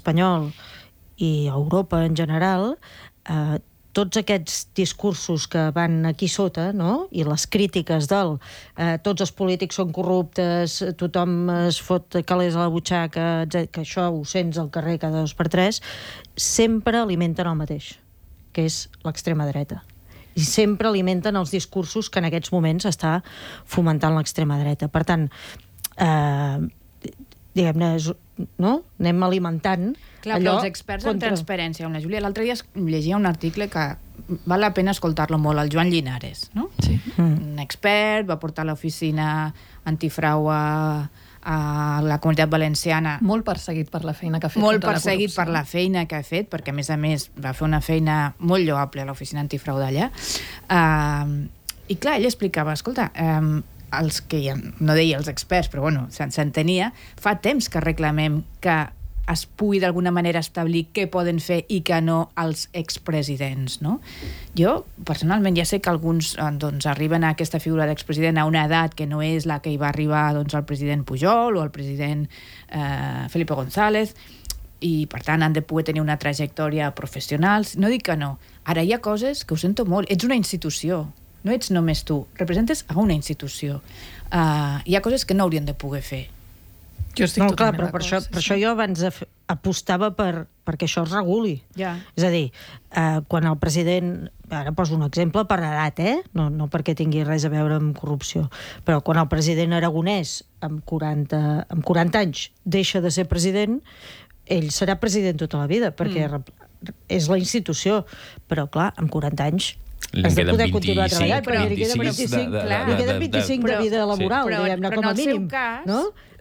espanyol i a Europa en general, tots aquests discursos que van aquí sota, no? I les crítiques tots els polítics són corruptes, tothom es fot calés a la butxaca, que això ho sents al carrer cada 2x3, sempre alimenten el mateix, que és l'extrema dreta. I sempre alimenten els discursos que en aquests moments està fomentant l'extrema dreta. Per tant, diguem-ne, no? Anem alimentant. Clar, però els experts en transparència, amb la Júlia, l'altre dia llegia un article que val la pena escoltar-lo molt, el Joan Llinares, no? Sí. Un expert, va portar l'oficina antifrau a la Comunitat Valenciana. Molt perseguit per la feina que ha fet molt contra la corrupció. perseguit per la feina que ha fet, perquè a més va fer una feina molt lloable a l'oficina antifrau d'allà. I clar, ell explicava, escolta, els que ja, no deia els experts, però bueno, s'entenia, fa temps que reclamem que es pugui d'alguna manera establir què poden fer i que no els expresidents, no? Jo, personalment, ja sé que alguns doncs, arriben a aquesta figura d'expresident a una edat que no és la que hi va arribar doncs, el president Pujol o el president Felipe González, i per tant han de poder tenir una trajectòria professional. No dic que no. Ara hi ha coses que ho sento molt. Ets una institució, no ets només tu, representes a una institució. Hi ha coses que no haurien de poder fer. Jo estic no, clar, totalment però per això jo abans apostava perquè això es reguli. Ja. És a dir, quan el president, ara poso un exemple per edat, no perquè tingui res a veure amb corrupció, però quan el president Aragonès amb 40 anys deixa de ser president, ell serà president tota la vida, perquè és la institució, però clar, amb 40 anys has de poder continuar treballant, però li queden 25 de vida laboral, diguem-ne, com a mínim. No?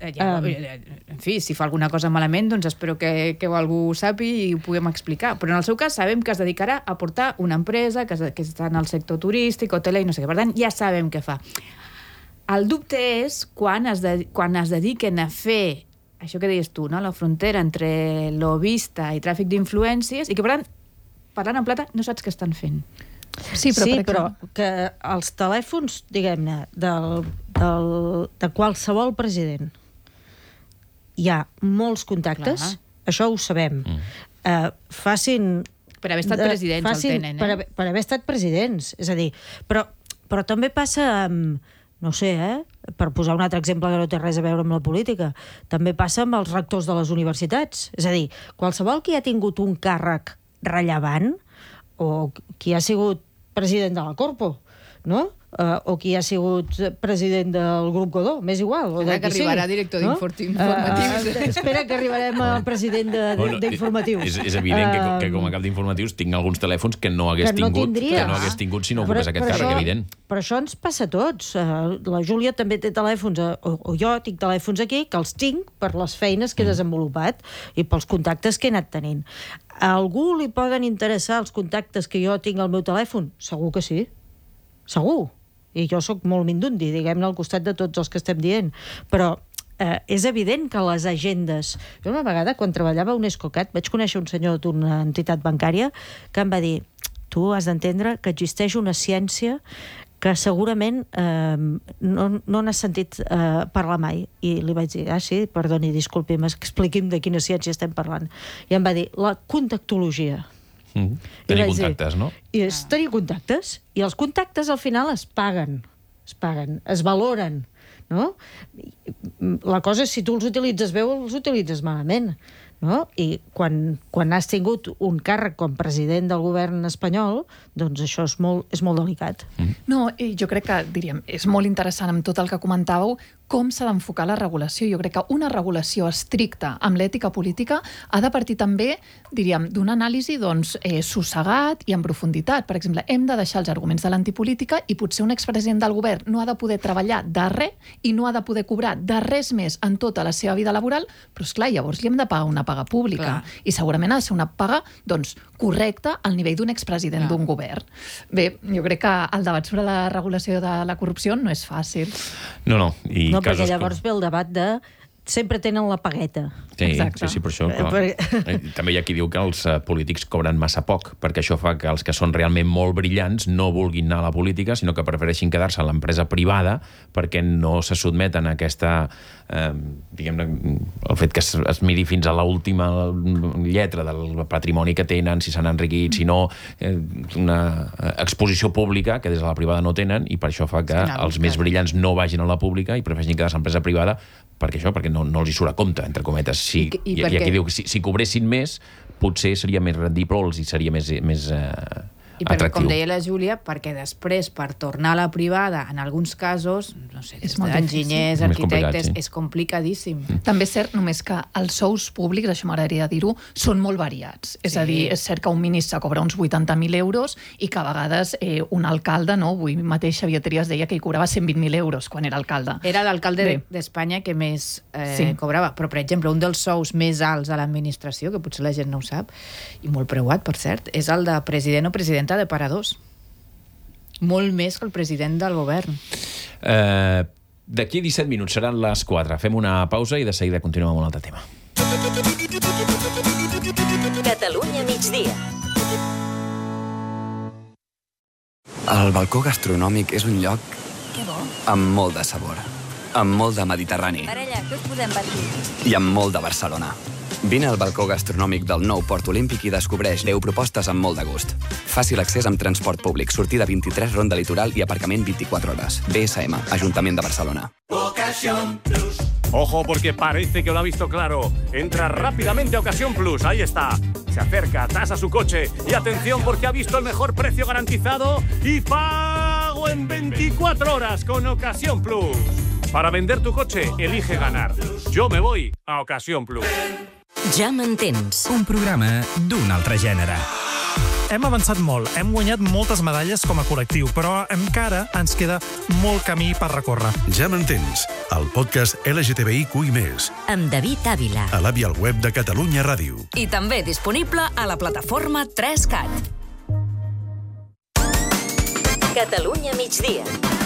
En fi, si fa alguna cosa malament, doncs espero que algú ho sàpi i ho puguem explicar. Però en el seu cas sabem que es dedicarà a portar una empresa que està en el sector turístic, hoteler i no sé què. Per tant, ja sabem què fa. El dubte és quan es dediquen a fer això que deies tu, no? La frontera entre lobista i tràfic d'influències i que, per tant, parlant en plata, no saps què estan fent. Sí, però que els telèfons, diguem-ne, de qualsevol president hi ha molts contactes, això ho sabem. Facin... Per haver estat presidents el tenen, Per haver estat presidents, és a dir, però també passa amb, no sé, per posar un altre exemple que no té res a veure amb la política, també passa amb els rectors de les universitats. És a dir, qualsevol qui ha tingut un càrrec rellevant o qui ha sigut president de la Corpo, no? O qui ha sigut president del grup Godó, m'és igual. Ara que arribarà director d'informatius. Espera que arribarem al president d'informatius. És evident que com a cap d'informatius tinc alguns telèfons que no hagués tingut si no ocupés aquest càrrec, evident. Però això ens passa a tots. La Júlia també té telèfons, o jo tinc telèfons aquí, que els tinc per les feines que he desenvolupat i pels contactes que he anat tenint. A algú li poden interessar els contactes que jo tinc al meu telèfon? Segur que sí. Segur. I jo sóc molt mindundi, diguem-ne, al costat de tots els que estem dient. Però és evident que les agendes... Jo una vegada, quan treballava a UNESCOCAT, vaig conèixer un senyor d'una entitat bancària que em va dir: tu has d'entendre que existeix una ciència que segurament no n'has sentit parlar mai. I li vaig dir: sí, perdoni, disculpi'm, expliqui'm de quina ciència estem parlant. I em va dir: la contactologia. Tenir contactes, no? I és tenir contactes. I els contactes al final es paguen, es valoren, no? La cosa és si tu els utilitzes bé o els utilitzes malament, no? I quan has tingut un càrrec com president del govern espanyol, doncs això és molt delicat. No, jo crec que, diríem, és molt interessant amb tot el que comentàveu, com s'ha d'enfocar la regulació. Jo crec que una regulació estricta amb l'ètica política ha de partir també, diríem, d'una anàlisi sossegat i en profunditat. Per exemple, hem de deixar els arguments de l'antipolítica i potser un expresident del govern no ha de poder treballar de res i no ha de poder cobrar de res més en tota la seva vida laboral, però esclar, llavors li hem de pagar una paga pública. I segurament ha de ser una paga, correcta al nivell d'un expresident d'un govern. Bé, jo crec que el debat sobre la regulació de la corrupció no és fàcil. No, i no, perquè llavors ve el debat de sempre tenen la pagueta. Sí, per això. També hi ha qui diu que els polítics cobren massa poc, perquè això fa que els que són realment molt brillants no vulguin anar a la política, sinó que prefereixin quedar-se a l'empresa privada perquè no se sotmeten a aquesta, diguem-ne, el fet que es miri fins a l'última lletra del patrimoni que tenen, si s'han enriquit, si no, una exposició pública que des de la privada no tenen, i per això fa que els més brillants no vagin a la pública i prefereixin quedar-se a l'empresa privada, perquè no els hi surt a compte, entre cometes. I aquí diu que si cobressin més, potser seria més rendible o els hi seria més I perquè, com deia la Júlia, perquè després, per tornar a la privada, en alguns casos, no sé, enginyers, arquitectes, és complicadíssim. També és cert, només que els sous públics, això m'agradaria dir-ho, són molt variats. És a dir, és cert que un ministre cobra uns 80.000 euros i que a vegades un alcalde, no? Avui mateix Xavier Trias deia que hi cobrava 120.000 euros quan era alcalde. Era l'alcalde d'Espanya que més cobrava. Però, per exemple, un dels sous més alts a l'administració, que potser la gent no ho sap, i molt preuat, per cert, és el de president o presidenta de paradors. Molt més que el president del govern. D'aquí 17 minuts seran les 4. Fem una pausa i de seguida continuem amb un altre tema. Catalunya migdia. El balcó gastronòmic és un lloc amb molt de sabor, amb molt de Mediterrani. Parella, què us podem patir? I amb molt de Barcelona. Vine al balcó gastronòmic del nou Port Olímpic i descobreix 10 propostes amb molt de gust. Fàcil accés amb transport públic, sortida 23 Ronda Litoral i aparcament 24 hores. BSM, Ajuntament de Barcelona. Ocasión Plus. Ojo, porque parece que lo ha visto claro. Entra rápidamente a Ocasión Plus, ahí está. Se acerca, tasa su coche y atención porque ha visto el mejor precio garantizado y pago en 24 horas con Ocasión Plus. Para vender tu coche, elige ganar. Yo me voy a Ocasión Plus. Ja m'entens. Un programa d'un altre gènere. Hem avançat molt, hem guanyat moltes medalles com a col·lectiu, però encara ens queda molt camí per recórrer. Ja m'entens, el podcast LGTBIQ+, amb David Ávila. A l'app i al web de Catalunya Ràdio. I també disponible a la plataforma 3CAT. Catalunya migdia.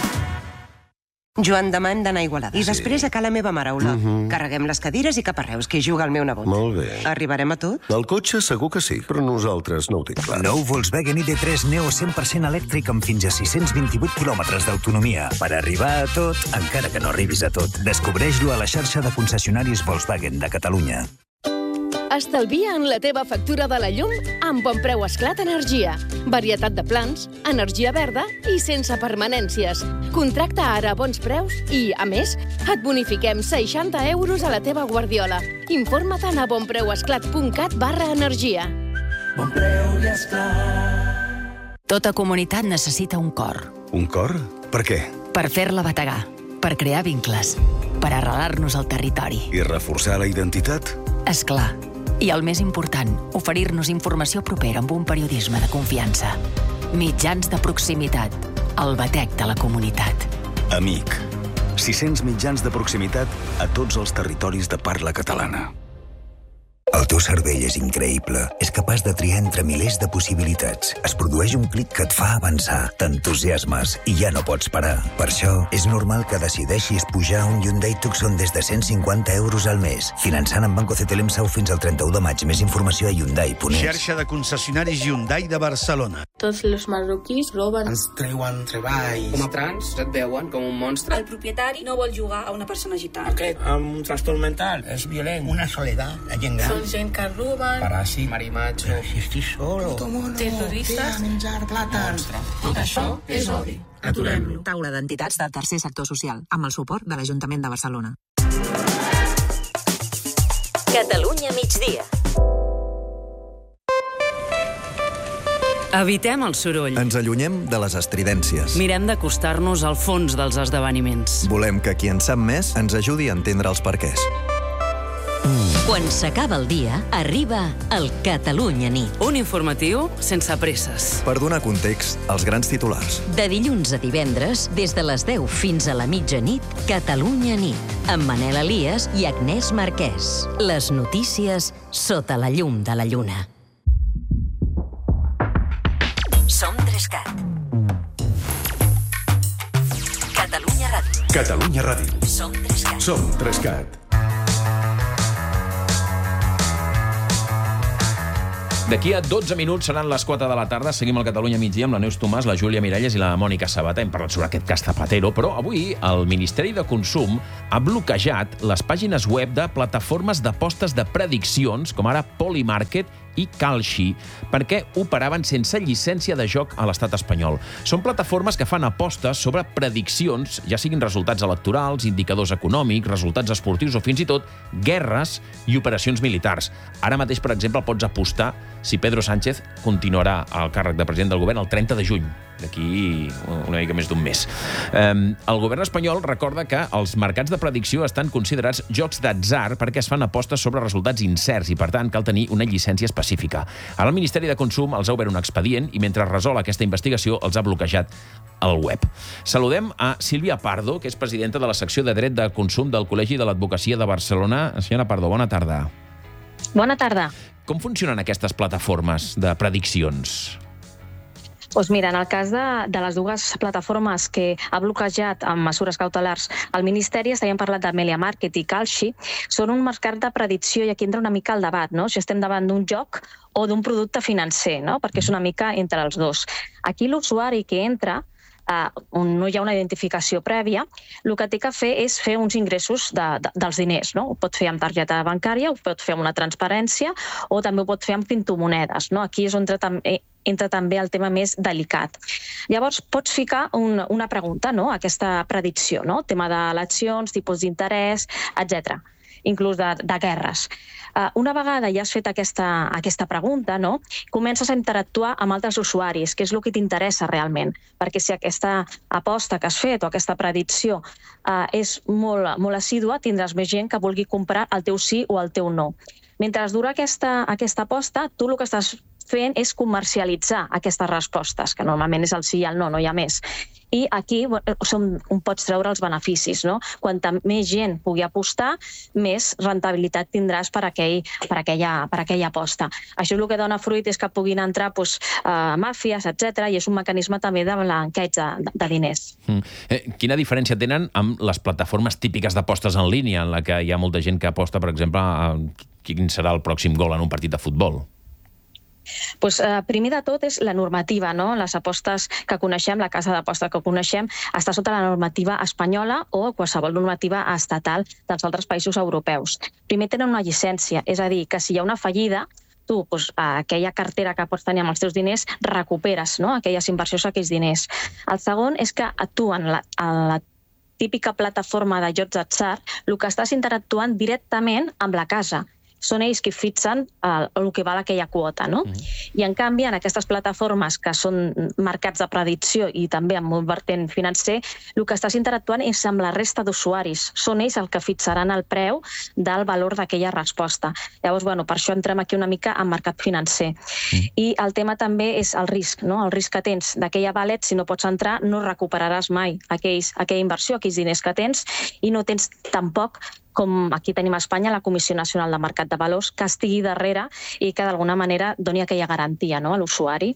Joan demà hem d'anar a Igualada. I després a la meva mare, Olot. Carreguem les cadires i cap a Reus, que hi juga el meu nebot. Molt bé. Arribarem a tot? El cotxe segur que sí, però nosaltres no ho tinc clar. Nou Volkswagen ID3 Neo 100% elèctric amb fins a 628 quilòmetres d'autonomia. Per arribar a tot, encara que no arribis a tot, descobreix-lo a la xarxa de concessionaris Volkswagen de Catalunya. Estalvia en la teva factura de la llum amb Bonpreu Esclat Energia. Varietat de plans, energia verda i sense permanències. Contracta ara a bons preus i, a més, et bonifiquem 60 euros a la teva guardiola. Informa't a bonpreuesclat.cat/energia. Bonpreu i Esclat. Tota comunitat necessita un cor. Un cor? Per què? Per fer-la bategar, per crear vincles, per arrelar-nos al territori. I reforçar la identitat? És clar. I el més important, oferir-nos informació propera amb un periodisme de confiança. Mitjans de proximitat. El batec de la comunitat. Amic. 600 mitjans de proximitat a tots els territoris de parla catalana. El teu cervell és increïble. És capaç de triar entre milers de possibilitats. Es produeix un clic que et fa avançar, t'entusiasmes i ja no pots parar. Per això, és normal que decideixis pujar un Hyundai Tucson des de 150 euros al mes, finançant amb Banco CTLM-Sau fins al 31 de maig. Més informació a Hyundai.es. Xarxa de concessionaris Hyundai de Barcelona. Tots els marroquís roben. Ens treuen treballs. Com a trans, et veuen com un monstre. El propietari no vol jugar a una persona gitana. Aquest, amb un trastorn mental, és violent. Una soledat, la gent gran. Són gent que roben. Paràsit, marimatge. Però si estic solo. Terroristes. Menjar plàtans. Tot això és odi. Aturem-lo. Taula d'entitats del tercer sector social, amb el suport de l'Ajuntament de Barcelona. Catalunya migdia. Evitem el soroll. Ens allunyem de les estridències. Mirem d'acostar-nos al fons dels esdeveniments. Volem que qui en sap més ens ajudi a entendre els perquès. Quan s'acaba el dia, arriba el Catalunya Nit. Un informatiu sense presses. Per donar context als grans titulars. De dilluns a divendres, des de les 10 fins a la mitjanit, Catalunya Nit, amb Manel Elias i Agnès Marquès. Les notícies sota la llum de la lluna. Som 3CAT. Catalunya Ràdio. Catalunya Ràdio. Som 3CAT. Som 3CAT. D'aquí a 12 minuts seran les 4 de la tarda. Seguim al Catalunya migdia amb la Neus Tomàs, la Júlia Miralles i la Mònica Sabater. Hem parlat sobre aquest cas Zapatero, però avui el Ministeri de Consum ha bloquejat les pàgines web de plataformes d'apostes de prediccions, com ara Polymarket i Kalshi, perquè operaven sense llicència de joc a l'estat espanyol. Són plataformes que fan apostes sobre prediccions, ja siguin resultats electorals, indicadors econòmics, resultats esportius o fins i tot guerres i operacions militars. Ara mateix, per exemple, pots apostar si Pedro Sánchez continuarà al càrrec de president del govern el 30 de juny, d'aquí una mica més d'un mes. El govern espanyol recorda que els mercats de predicció estan considerats jocs d'atzar perquè es fan apostes sobre resultats incerts i, per tant, cal tenir una llicència específica. Ara el Ministeri de Consum els ha obert un expedient i, mentre resol aquesta investigació, els ha bloquejat el web. Saludem a Sílvia Pardo, que és presidenta de la secció de Dret de Consum del Col·legi de l'Advocacia de Barcelona. Senyora Pardo, bona tarda. Bona tarda. Com funcionen aquestes plataformes de prediccions? Doncs mira, en el cas de les dues plataformes que ha bloquejat amb mesures cautelars el Ministeri, estàvem parlant d'Amelia Market i Kalshi, són un mercat de predicció i aquí entra una mica el debat, no? Si estem davant d'un joc o d'un producte financer, no? Perquè és una mica entre els dos. Aquí l'usuari que entra, on no hi ha una identificació prèvia, el que té que fer és fer uns ingressos dels diners, no? Ho pot fer amb targeta bancària, ho pot fer amb una transparència o també ho pot fer amb criptomonedes, no? Aquí és on entra també el tema més delicat. Llavors, pots ficar una pregunta, no? Aquesta predicció, no? Tema d'eleccions, tipus d'interès, etc., inclús de guerres. Una vegada ja has fet aquesta pregunta, no? Comences a interactuar amb altres usuaris, que és el que t'interessa realment, perquè si aquesta aposta que has fet o aquesta predicció és molt assídua, tindràs més gent que vulgui comprar el teu sí o el teu no. Mentre dura aquesta aposta, tu el que estàs fent és comercialitzar aquestes respostes, que normalment és el sí i el no, no hi ha més. I aquí on pots treure els beneficis, no? Quanta més gent pugui apostar, més rentabilitat tindràs per aquella aposta. Això el que dona fruit és que puguin entrar màfies, etc., i és un mecanisme també de blanqueig de diners. Quina diferència tenen amb les plataformes típiques d'apostes en línia, en la que hi ha molta gent que aposta, per exemple, a quin serà el pròxim gol en un partit de futbol? Primer de tot és la normativa, no? Les apostes que coneixem, la casa d'aposta que coneixem, està sota la normativa espanyola o qualsevol normativa estatal dels altres països europeus. Primer tenen una llicència, és a dir, que si hi ha una fallida, tu aquella cartera que pots tenir amb els teus diners recuperes, no? Aquelles inversions, aquells diners. El segon és que tu en la típica plataforma de jocs d'atzar, el que estàs interactuant directament amb la casa. Són ells que fixen el que val aquella quota, no? I en canvi, en aquestes plataformes que són mercats de predicció i també amb un vertent financer, el que estàs interactuant és amb la resta d'usuaris. Són ells el que fixaran el preu del valor d'aquella resposta. Llavors, per això entrem aquí una mica en mercat financer. I el tema també és el risc, no? El risc que tens d'aquella wallet, si no pots entrar, no recuperaràs mai aquella inversió, aquells diners que tens, i no tens tampoc, com aquí tenim a Espanya, la Comissió Nacional de Mercat de Valors, que estigui darrere i que d'alguna manera doni aquella garantia, no, a l'usuari.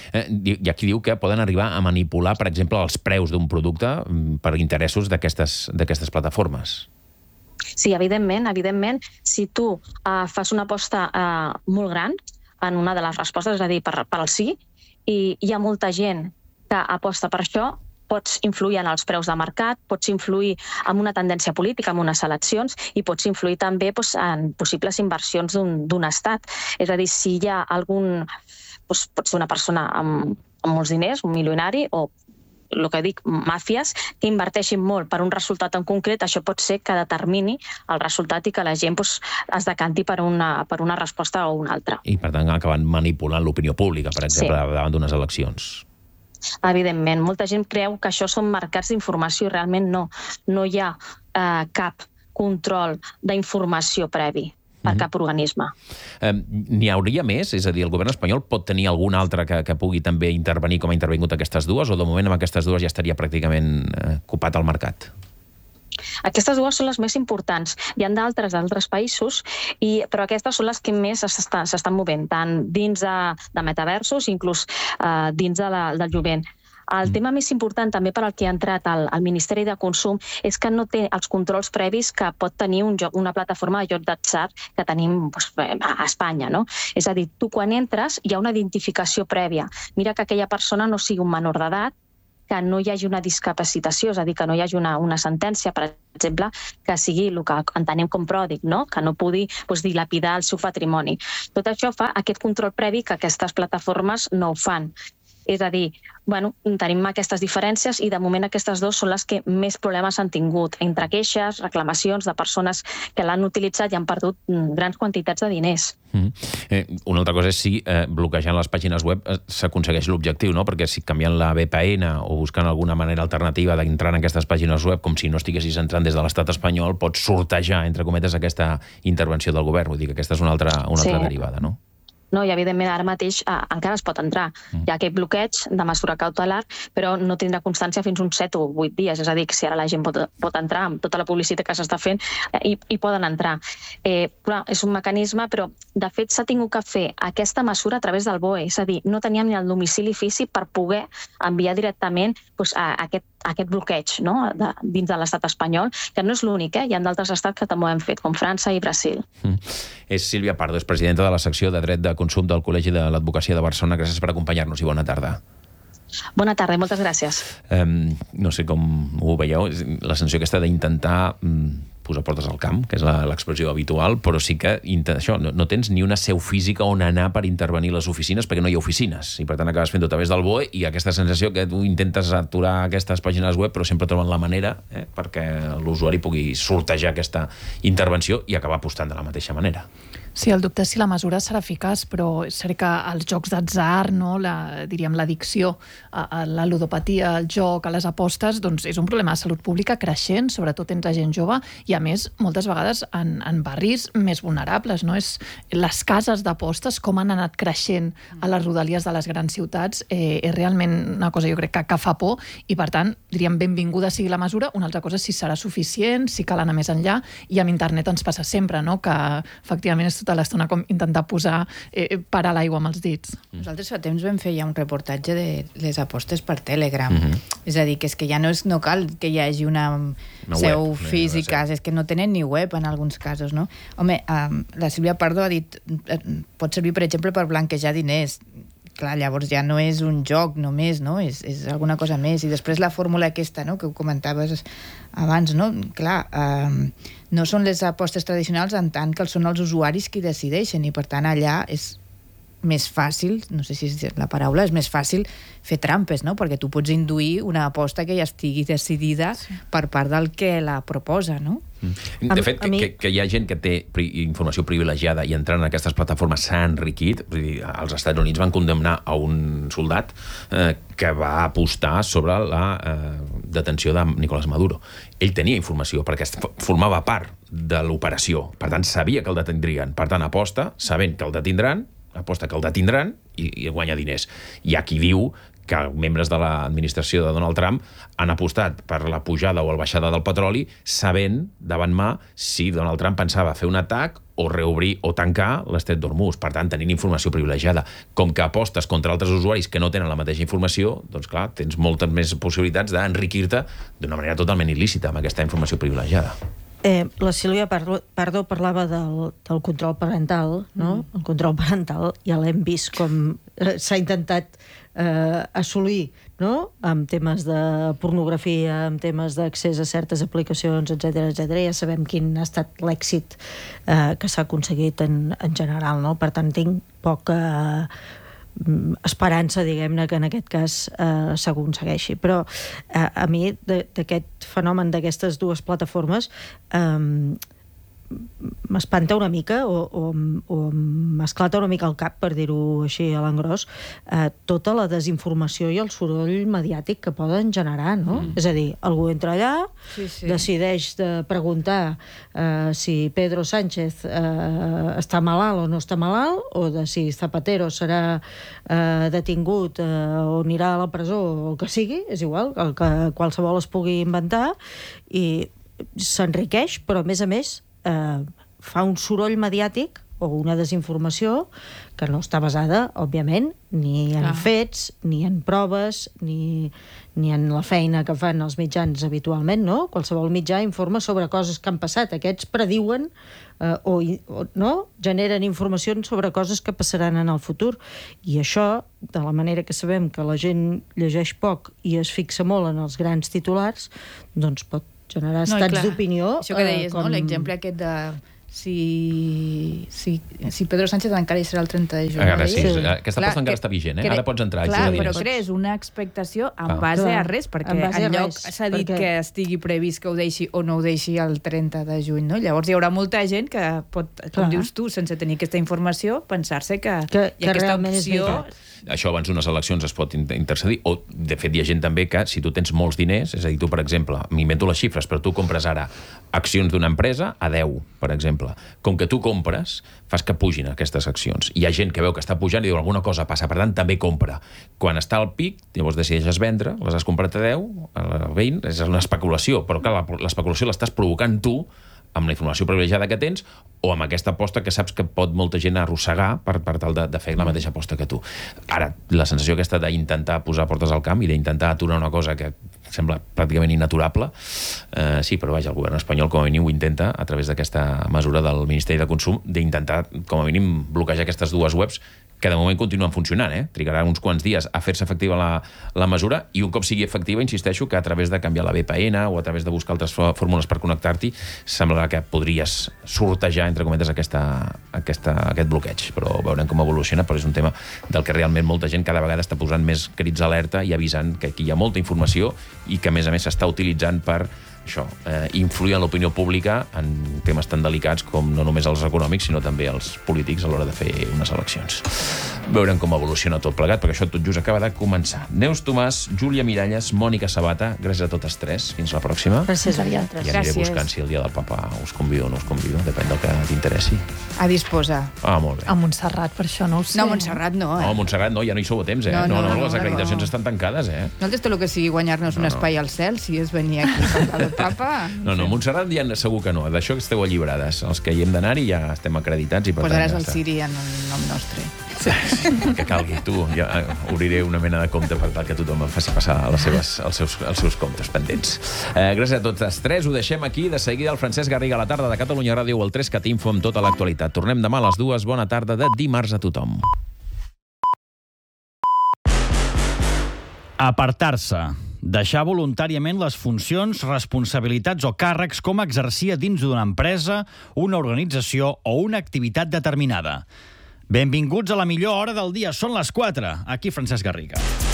I aquí diu que poden arribar a manipular, per exemple, els preus d'un producte per interessos d'aquestes plataformes. Sí, evidentment. Si tu fas una aposta molt gran en una de les respostes, és a dir, per al sí, i hi ha molta gent que aposta per això, pots influir en els preus de mercat, pots influir en una tendència política, en unes eleccions, i pots influir també en possibles inversions d'un estat. És a dir, si hi ha algun... Pot ser una persona amb molts diners, un milionari, o el que dic, màfies, que inverteixin molt per un resultat en concret, això pot ser que determini el resultat i que la gent es decanti per una resposta o una altra. I, per tant, acaben manipulant l'opinió pública, per exemple, davant d'unes eleccions. Evidentment, molta gent creu que això són mercats d'informació i realment no. No hi ha cap control d'informació previ per cap organisme. N'hi hauria més? És a dir, el govern espanyol pot tenir algun altre que pugui també intervenir com ha intervingut aquestes dues, o de moment amb aquestes dues ja estaria pràcticament ocupat el mercat? Aquestes dues són les més importants. Hi ha d'altres països, però aquestes són les que més s'estan movent, tant dins de metaversos, inclús dins del jovent. El tema més important també per al que ha entrat al Ministeri de Consum és que no té els controls previs que pot tenir una plataforma de joc d'atzar que tenim a Espanya, no? És a dir, tu quan entres hi ha una identificació prèvia. Mira que aquella persona no sigui un menor d'edat, que no hi hagi una discapacitació, és a dir, que no hi hagi una sentència, per exemple, que sigui el que entenem com pròdig, no? Que no pugui dilapidar el seu patrimoni. Tot això fa aquest control previ que aquestes plataformes no ho fan. És a dir, tenim aquestes diferències i de moment aquestes dues són les que més problemes han tingut, entre queixes, reclamacions de persones que l'han utilitzat i han perdut grans quantitats de diners. Una altra cosa és si bloquejant les pàgines web s'aconsegueix l'objectiu, no? Perquè si canviant la VPN o buscant alguna manera alternativa d'entrar en aquestes pàgines web, com si no estiguessis entrant des de l'estat espanyol, pots sortejar, entre cometes, aquesta intervenció del govern. Vull dir que aquesta és una altra derivada, no? No, i evidentment ara mateix encara es pot entrar. Hi ha aquest bloqueig de mesura cautelar, però no tindrà constància fins uns 7 o 8 dies. És a dir, que si ara la gent pot entrar amb tota la publicitat que s'està fent, hi poden entrar. Clar, és un mecanisme, però de fet s'ha tingut que fer aquesta mesura a través del BOE. És a dir, no teníem ni el domicili físic per poder enviar directament aquest bloqueig dins de l'estat espanyol, que no és l'únic, hi ha d'altres estats que també ho han fet, com França i Brasil. És Sílvia Pardo, és presidenta de la secció de Dret de Consum del Col·legi de l'Advocacia de Barcelona. Gràcies per acompanyar-nos i bona tarda. Bona tarda i moltes gràcies. No sé com ho veieu, la sensació aquesta d'intentar posar portes al camp, que és l'expressió habitual, però sí que això, no tens ni una seu física on anar per intervenir les oficines, perquè no hi ha oficines, i per tant acabes fent-ho a través del BOE, i aquesta sensació que tu intentes aturar aquestes pàgines web, però sempre troben la manera perquè l'usuari pugui sortejar aquesta intervenció i acabar apostant de la mateixa manera. Sí, el dubte és si la mesura serà eficaç, però és cert que els jocs d'atzar, diríem l'addicció a la ludopatia, al joc, a les apostes, doncs és un problema de salut pública creixent, sobretot entre gent jove, i a més, moltes vegades en barris més vulnerables, no? Les cases d'apostes, com han anat creixent a les rodalies de les grans ciutats, és realment una cosa, jo crec, que fa por, i per tant, diríem, benvinguda sigui la mesura. Una altra cosa és si serà suficient, si cal anar més enllà, i amb internet ens passa sempre, no? Que efectivament és tota l'estona com intentar parar l'aigua amb els dits. Nosaltres fa temps vam fer ja un reportatge de les apostes per Telegram. És a dir, que és que ja no cal que hi hagi una seu física, és que no tenen ni web en alguns casos, no? Home, la Sílvia Pardo ha dit pot servir, per exemple, per blanquejar diners. Clar, llavors ja no és un joc només, no? És alguna cosa més. I després la fórmula aquesta, no?, que ho comentaves abans, no? Clar, no són les apostes tradicionals en tant que són els usuaris qui decideixen, i per tant allà és més fàcil, no sé si és la paraula, és més fàcil fer trampes, no? Perquè tu pots induir una aposta que ja estigui decidida per part del que la proposa, no? De fet, que hi ha gent que té informació privilegiada i entrant en aquestes plataformes s'ha enriquit. Els Estats Units van condemnar a un soldat que va apostar sobre la detenció de Nicolás Maduro. Ell tenia informació perquè formava part de l'operació, per tant sabia que el detindrien, per tant aposta sabent que el detindran, aposta que el detindran i guanya diners. Hi ha qui diu que membres de l'administració de Donald Trump han apostat per la pujada o la baixada del petroli sabent davant si Donald Trump pensava fer un atac o reobrir o tancar l'Estret d'Hormuz. Per tant, tenint informació privilegiada. Com que apostes contra altres usuaris que no tenen la mateixa informació, doncs clar, tens moltes més possibilitats d'enriquir-te d'una manera totalment il·lícita amb aquesta informació privilegiada. La Sílvia Pardo parlava del control parental, no? El control parental ja l'hem vist com s'ha intentat assolir, no? Amb temes de pornografia, amb temes d'accés a certes aplicacions, etc. Ja sabem quin ha estat l'èxit que s'ha aconseguit en general, no? Per tant, tinc poca esperança, diguem-ne, que en aquest cas s'aconsegueixi. Però a mi d'aquest fenomen d'aquestes dues plataformes m'espanta una mica o m'esclata una mica el cap, per dir-ho així a l'engròs, tota la desinformació i el soroll mediàtic que poden generar, no? És a dir, algú entra allà, decideix de preguntar si Pedro Sánchez està malalt o no està malalt, o de si Zapatero serà detingut o anirà a la presó o el que sigui, és igual, el que qualsevol es pugui inventar, i s'enriqueix, però a més fa un soroll mediàtic o una desinformació que no està basada, òbviament, ni en fets, ni en proves, ni en la feina que fan els mitjans habitualment, no? Qualsevol mitjà informa sobre coses que han passat. Aquests prediuen generen informacions sobre coses que passaran en el futur. I això, de la manera que sabem que la gent llegeix poc i es fixa molt en els grans titulars, doncs pot generar estats d'opinió. Això que deies, no? L'exemple aquest de si Pedro Sánchez encara hi serà el 30 de juny. Aquesta aposta encara està vigent, Ara pots entrar. Clar, però crees una expectació en base a res, perquè enlloc s'ha dit que estigui previst que ho deixi o no ho deixi el 30 de juny, no? Llavors hi haurà molta gent que pot, com dius tu, sense tenir aquesta informació, pensar-se que hi ha aquesta opció. Això abans d'unes eleccions es pot intercedir, o de fet hi ha gent també que si tu tens molts diners, és a dir, tu per exemple, m'invento les xifres, però tu compres ara accions d'una empresa a 10, per exemple. Com que tu compres, fas que pugin aquestes accions. Hi ha gent que veu que està pujant i diu alguna cosa passa, per tant també compra. Quan està al pic, llavors decideixes vendre, les has comprat a 10, a 20, és una especulació, però clar, l'especulació l'estàs provocant tu amb la informació privilegiada que tens o amb aquesta aposta que saps que pot molta gent arrossegar per tal de fer la mateixa aposta que tu. Ara, la sensació aquesta d'intentar posar portes al camp i d'intentar aturar una cosa que sembla pràcticament inaturable, sí, però vaja, el govern espanyol com a mínim ho intenta a través d'aquesta mesura del Ministeri de Consum d'intentar com a mínim bloquejar aquestes dues webs que de moment continuen funcionant, trigarà uns quants dies a fer-se efectiva la mesura i un cop sigui efectiva, insisteixo, que a través de canviar la VPN o a través de buscar altres fórmules per connectar-t'hi, semblarà que podries sortejar, entre cometes, aquest bloqueig. Però veurem com evoluciona, però és un tema del que realment molta gent cada vegada està posant més crits alerta i avisant que aquí hi ha molta informació i que, a més s'està utilitzant per això, influir en l'opinió pública en temes tan delicats com no només els econòmics, sinó també els polítics a l'hora de fer unes eleccions. Veurem com evoluciona tot plegat, perquè això tot just acaba de començar. Neus Tomàs, Júlia Miralles, Mònica Sabata, gràcies a totes tres. Fins la pròxima. Gràcies a vosaltres. Ja aniré buscant si el dia del papa us convido o no us convido, depèn del que t'interessi. A disposar. Molt bé. A Montserrat, per això no ho sé. No, a Montserrat no, No, a Montserrat no, ja no hi sou a temps, No, les acreditacions estan tancades, Nosaltres tot el que sigui guanyar-nos un espai al cel, si és venir aquí a parlar del papa... No, Montserrat ja segur que no. D'això que esteu alliberades. Els que hi hem d'anar-hi ja estem acreditats i per tant... Posaràs el Siri en nom nostre. Sí, que calgui. Tu, ja obriré una mena de compte per tal que tothom em faci passar els seus comptes pendents. Gràcies a tots tres. Ho deixem aquí. De seguida el Francesc Garriga a la tarda de Catalunya Ràdio o el 3CAT Info amb tota l'actualitat. Tornem demà a les 2. Bona tarda de dimarts a tothom. Apartar-se. Deixar voluntàriament les funcions, responsabilitats o càrrecs com exercia dins d'una empresa, una organització o una activitat determinada. Benvinguts a la millor hora del dia. Són les 4. Aquí Francesc Garriga.